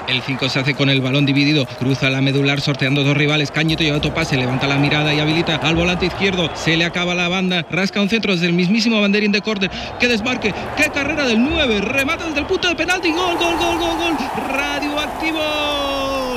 El 5 se hace con el balón dividido, cruza la medular sorteando dos rivales. Cañito lleva otro pase, levanta la mirada y habilita al volante izquierdo. Se le acaba la banda, rasca un centro desde el mismísimo banderín de córner. ¡Qué desmarque! ¡Qué carrera del 9! Remata desde el punto de penalti. ¡Gol, gol, gol, gol, gol! ¡Radioactivo!